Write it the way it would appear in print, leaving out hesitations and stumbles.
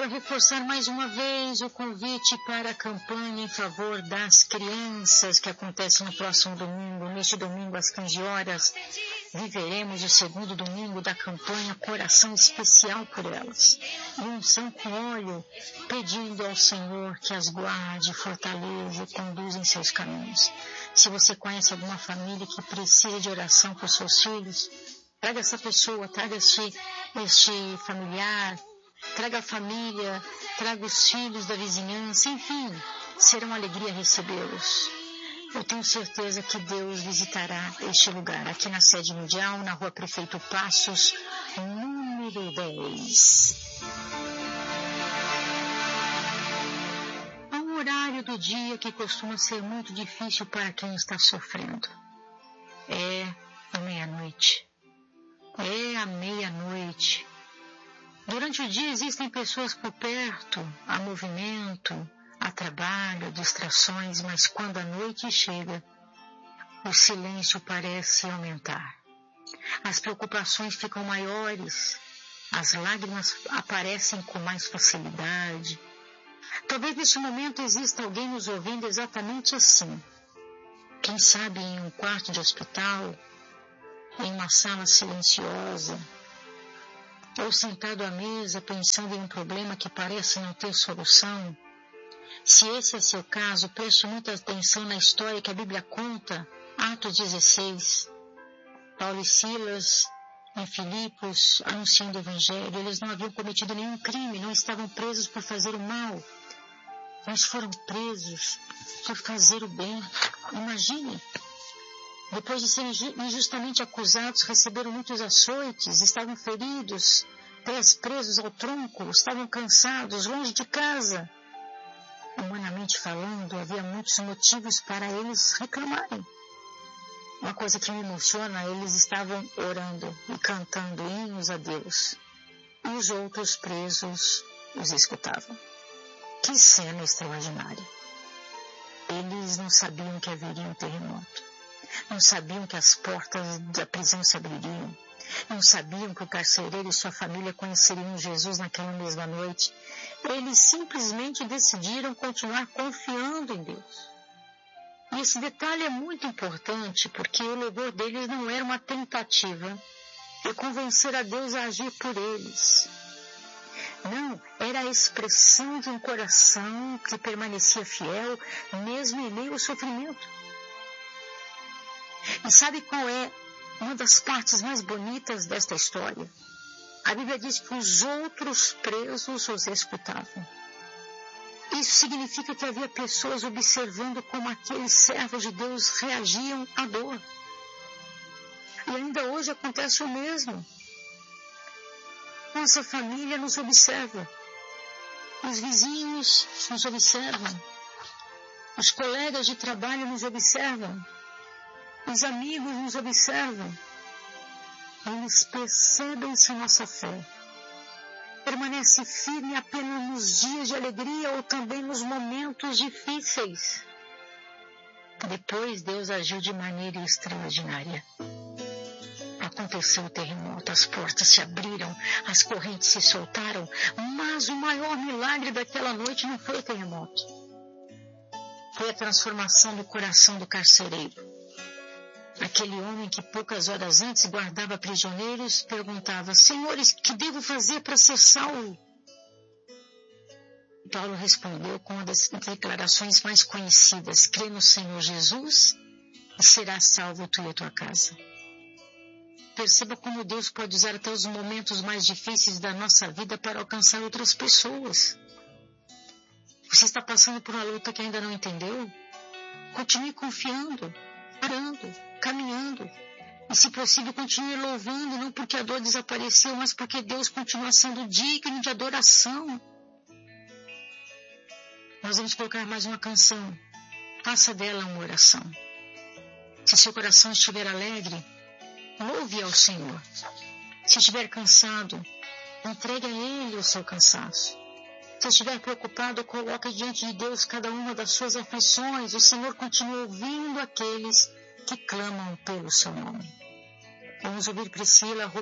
quero reforçar mais uma vez o convite para a campanha em favor das crianças que acontece no próximo domingo. Neste domingo, às 15 horas, viveremos o segundo domingo da campanha Coração Especial por Elas. Unção com óleo, pedindo ao Senhor que as guarde, fortaleça e conduza em seus caminhos. Se você conhece alguma família que precisa de oração por seus filhos, traga essa pessoa, traga este familiar, traga a família, traga os filhos da vizinhança, enfim, será uma alegria recebê-los. Eu tenho certeza que Deus visitará este lugar, aqui na sede mundial, na Rua Prefeito Passos, número 10. Há um horário do dia que costuma ser muito difícil para quem está sofrendo. É a meia-noite. É a meia-noite. Durante o dia existem pessoas por perto, há movimento, há trabalho, distrações, mas quando a noite chega, o silêncio parece aumentar. As preocupações ficam maiores, as lágrimas aparecem com mais facilidade. Talvez neste momento exista alguém nos ouvindo exatamente assim. Quem sabe em um quarto de hospital, em uma sala silenciosa, ou sentado à mesa pensando em um problema que parece não ter solução. Se esse é seu caso, preste muita atenção na história que a Bíblia conta, Atos 16. Paulo e Silas, em Filipos, anunciando o Evangelho, eles não haviam cometido nenhum crime, não estavam presos por fazer o mal, mas foram presos por fazer o bem. Imagine! Depois de serem injustamente acusados, receberam muitos açoites, estavam feridos, pés presos ao tronco, estavam cansados, longe de casa. Humanamente falando, havia muitos motivos para eles reclamarem. Uma coisa que me emociona, eles estavam orando e cantando hinos a Deus. E os outros presos os escutavam. Que cena extraordinária! Eles não sabiam que haveria um terremoto. Não sabiam que as portas da prisão se abririam. Não sabiam que o carcereiro e sua família conheceriam Jesus naquela mesma noite. Eles simplesmente decidiram continuar confiando em Deus. E esse detalhe é muito importante porque o louvor deles não era uma tentativa de convencer a Deus a agir por eles. Não, era a expressão de um coração que permanecia fiel mesmo em meio ao sofrimento. E sabe qual é uma das partes mais bonitas desta história? A Bíblia diz que os outros presos os escutavam. Isso significa que havia pessoas observando como aqueles servos de Deus reagiam à dor. E ainda hoje acontece o mesmo. Nossa família nos observa. Os vizinhos nos observam. Os colegas de trabalho nos observam. Os amigos nos observam. Eles percebem se nossa fé permanece firme apenas nos dias de alegria ou também nos momentos difíceis. Depois Deus agiu de maneira extraordinária. Aconteceu o terremoto, as portas se abriram, as correntes se soltaram, mas o maior milagre daquela noite não foi o terremoto. Foi a transformação do coração do carcereiro. Aquele homem que poucas horas antes guardava prisioneiros perguntava: Senhores, que devo fazer para ser salvo? Paulo respondeu com uma das declarações mais conhecidas: crê no Senhor Jesus e serás salvo tu e a tua casa. Perceba como Deus pode usar até os momentos mais difíceis da nossa vida para alcançar outras pessoas. Você está passando por uma luta que ainda não entendeu? Continue confiando, orando, caminhando. E, se possível, continue louvando, não porque a dor desapareceu, mas porque Deus continua sendo digno de adoração. Nós vamos colocar mais uma canção. Faça dela uma oração. Se seu coração estiver alegre, louve ao Senhor. Se estiver cansado, entregue a Ele o seu cansaço. Se estiver preocupado, coloque diante de Deus cada uma das suas aflições. O Senhor continua ouvindo aqueles que clamam pelo seu nome. Vamos ouvir Priscila